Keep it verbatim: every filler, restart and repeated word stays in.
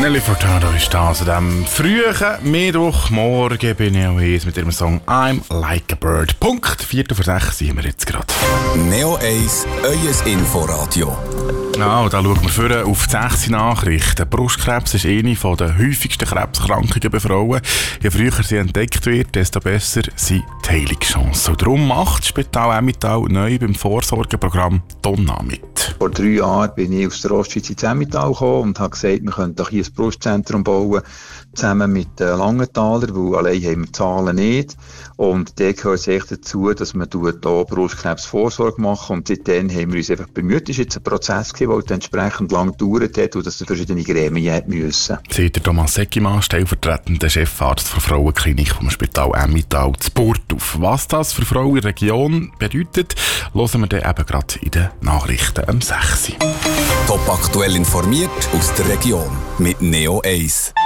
Nelly Furtado ist das an diesem frühen Mittwochmorgen bei Neo eins mit ihrem Song I'm Like a Bird. Punkt Viertel vor sechs sind wir jetzt gerade. Neo eins, euer Inforadio. Ja, und da schauen wir vorher auf die sechs Nachrichten. Brustkrebs ist eine der häufigsten Krebserkrankungen bei Frauen. Je früher sie entdeckt wird, desto besser sind die Heilungschancen. Und darum macht das Spital Emmental neu beim Vorsorgeprogramm Donna mit. Vor drei Jahren bin ich aus der Ostschweiz ins Emmental gekommen und habe gesagt, wir könnten doch hier ein Brustzentrum bauen, zusammen mit den Langenthaler, weil allein haben wir die Zahlen nicht. Und da gehört es echt dazu, dass man hier Brustkrebsvorsorge machen. Und seitdem haben wir uns einfach bemüht. Das war jetzt ein Prozess, der entsprechend lang gedauert hat und dass es verschiedene Gremien hat müssen. Sagt der Thomas Seckimann, stellvertretender Chefarzt der Frauenklinik vom Spital Emmental zu Burgdorf. Was das für Frauen in der Region bedeutet, hören wir dann eben gerade in den Nachrichten um sechs Uhr. Top aktuell informiert aus der Region mit Neo eins.